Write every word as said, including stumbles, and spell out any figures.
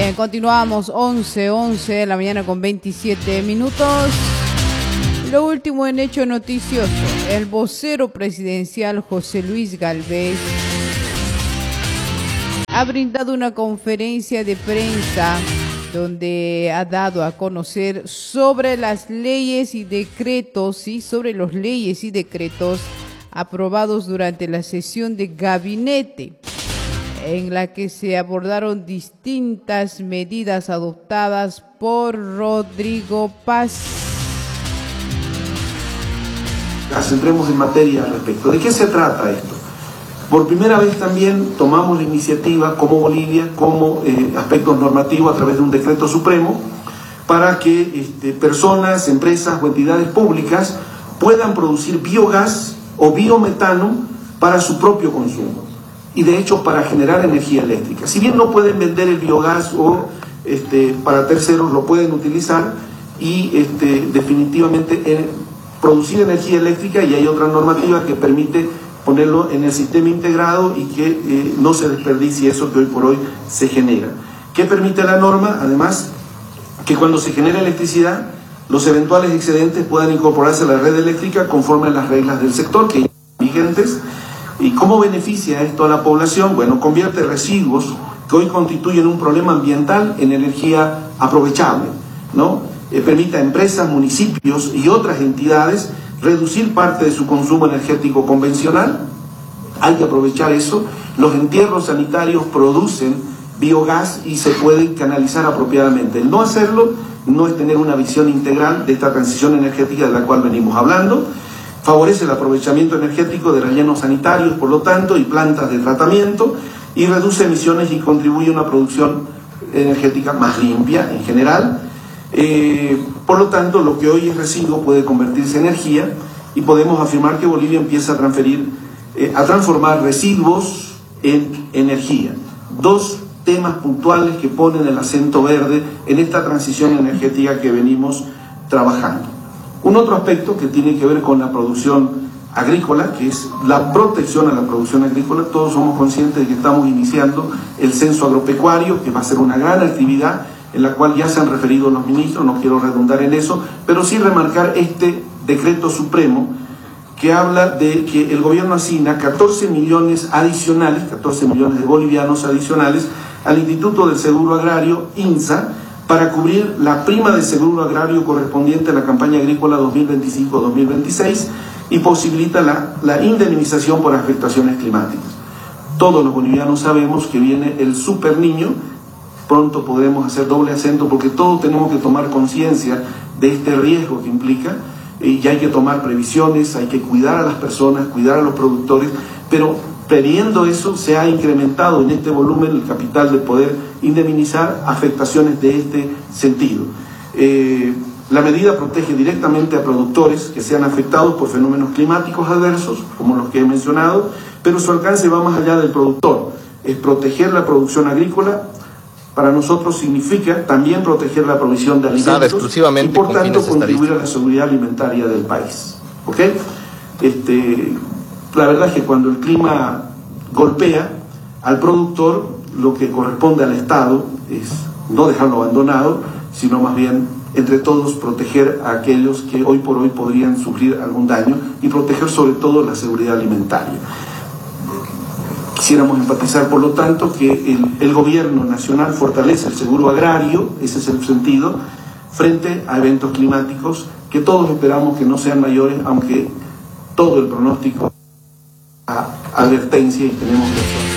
Bien, continuamos once, once de la mañana con veintisiete minutos. Lo último en hecho noticioso, el vocero presidencial José Luis Gálvez ha brindado una conferencia de prensa donde ha dado a conocer sobre las leyes y decretos, sí, sobre los leyes y decretos aprobados durante la sesión de gabinete, en la que se abordaron distintas medidas adoptadas por Rodrigo Paz. Entremos en materia al respecto. ¿De qué se trata esto? Por primera vez también tomamos la iniciativa como Bolivia, como eh, aspectos normativos a través de un decreto supremo, para que este, personas, empresas o entidades públicas puedan producir biogás o biometano para su propio consumo. Y de hecho para generar energía eléctrica. Si bien no pueden vender el biogás o este, para terceros lo pueden utilizar y este, definitivamente eh, producir energía eléctrica, y hay otra normativa que permite ponerlo en el sistema integrado y que eh, no se desperdicie eso que hoy por hoy se genera. ¿Qué permite la norma? Además, que cuando se genera electricidad, los eventuales excedentes puedan incorporarse a la red eléctrica conforme a las reglas del sector que ya están vigentes. ¿Y cómo beneficia esto a la población? Bueno, convierte residuos que hoy constituyen un problema ambiental en energía aprovechable, ¿no? Eh, permite a empresas, municipios y otras entidades reducir parte de su consumo energético convencional. Hay que aprovechar eso. Los entierros sanitarios producen biogás y se pueden canalizar apropiadamente. El no hacerlo no es tener una visión integral de esta transición energética de la cual venimos hablando. Favorece el aprovechamiento energético de rellenos sanitarios, por lo tanto, y plantas de tratamiento, y reduce emisiones y contribuye a una producción energética más limpia en general. Eh, por lo tanto, lo que hoy es residuo puede convertirse en energía, y podemos afirmar que Bolivia empieza a transferir, eh, a transformar residuos en energía. Dos temas puntuales que ponen el acento verde en esta transición energética que venimos trabajando. Un otro aspecto que tiene que ver con la producción agrícola, que es la protección a la producción agrícola. Todos somos conscientes de que estamos iniciando el censo agropecuario, que va a ser una gran actividad en la cual ya se han referido los ministros, no quiero redundar en eso, pero sí remarcar este decreto supremo que habla de que el gobierno asigna catorce millones adicionales, catorce millones de bolivianos adicionales al Instituto del Seguro Agrario, INSA, para cubrir la prima de seguro agrario correspondiente a la campaña agrícola dos mil veinticinco dos mil veintiséis y posibilita la, la indemnización por afectaciones climáticas. Todos los bolivianos sabemos que viene el super niño, pronto podremos hacer doble acento porque todos tenemos que tomar conciencia de este riesgo que implica, y hay que tomar previsiones, hay que cuidar a las personas, cuidar a los productores, pero previendo eso se ha incrementado en este volumen el capital de poder indemnizar afectaciones de este sentido. Eh, la medida protege directamente a productores que sean afectados por fenómenos climáticos adversos, como los que he mencionado, pero su alcance va más allá del productor. Es proteger la producción agrícola. Para nosotros significa también proteger la provisión de alimentos y por tanto contribuir a la seguridad alimentaria del país. ¿Ok? Este, la verdad es que cuando el clima golpea al productor, lo que corresponde al Estado es no dejarlo abandonado, sino más bien entre todos proteger a aquellos que hoy por hoy podrían sufrir algún daño y proteger sobre todo la seguridad alimentaria. Quisiéramos enfatizar, por lo tanto, que el, el gobierno nacional fortalece el seguro agrario, ese es el sentido, frente a eventos climáticos que todos esperamos que no sean mayores, aunque todo el pronóstico a advertencia y tenemos que